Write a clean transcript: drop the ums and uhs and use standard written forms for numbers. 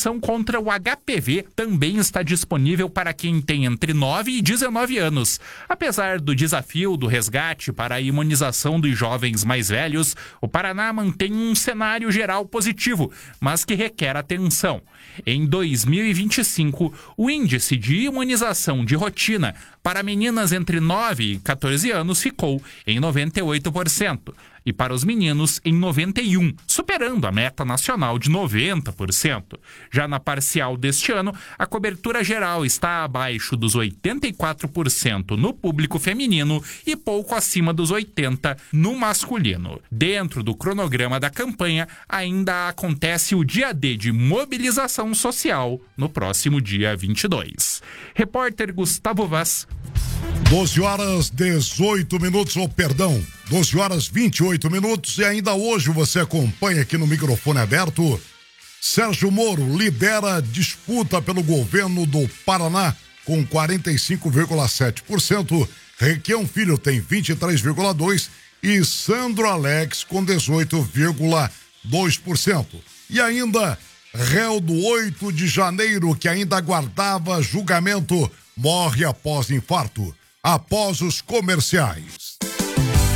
imunização contra o HPV também está disponível para quem tem entre 9 e 19 anos. Apesar do desafio do resgate para a imunização dos jovens mais velhos, o Paraná mantém um cenário geral positivo, mas que requer atenção. Em 2025, o índice de imunização de rotina para meninas entre 9 e 14 anos ficou em 98%. E para os meninos em 91%, superando a meta nacional de 90%. Já na parcial deste ano, a cobertura geral está abaixo dos 84% no público feminino e pouco acima dos 80% no masculino. Dentro do cronograma da campanha, ainda acontece o dia D de mobilização social no próximo dia 22. Repórter Gustavo Vaz. 12 horas 28 minutos e ainda hoje você acompanha aqui no microfone aberto. Sérgio Moro lidera disputa pelo governo do Paraná com 45,7%. Requião Filho tem 23,2% e Sandro Alex com 18,2%. E ainda, réu do 8 de janeiro que ainda aguardava julgamento morre após infarto. Após os comerciais.